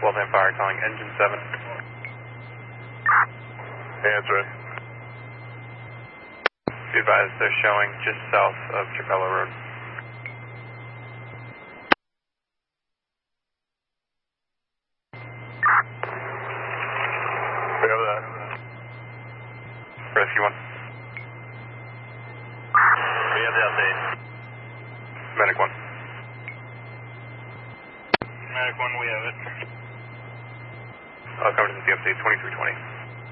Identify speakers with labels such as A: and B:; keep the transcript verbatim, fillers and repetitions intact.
A: Well-time fire calling engine seven.
B: Answer it.
A: Be advised they're showing just south of Chapella Road.
B: We have that.
A: Rescue one.
B: We have the update.
A: Medic one.
B: Medic one, we have it.
A: I'll come to the update twenty-three twenty.